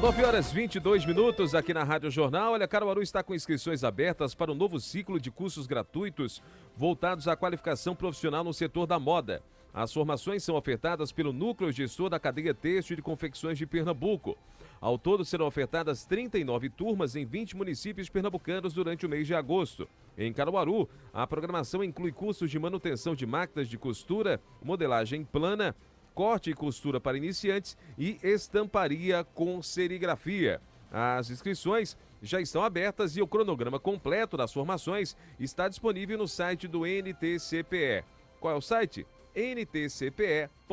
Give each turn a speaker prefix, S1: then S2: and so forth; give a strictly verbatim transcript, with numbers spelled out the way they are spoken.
S1: nove horas e vinte e dois minutos aqui na Rádio Jornal. Olha, Caruaru está com inscrições abertas para o novo ciclo de cursos gratuitos voltados à qualificação profissional no setor da moda. As formações são ofertadas pelo Núcleo Gestor da Cadeia Têxtil de Confecções de Pernambuco. Ao todo serão ofertadas trinta e nove turmas em vinte municípios pernambucanos durante o mês de agosto. Em Caruaru, a programação inclui cursos de manutenção de máquinas de costura, modelagem plana, corte e costura para iniciantes e estamparia com serigrafia. As inscrições já estão abertas e o cronograma completo das formações está disponível no site do N T C P E. Qual é o site? N T C P E.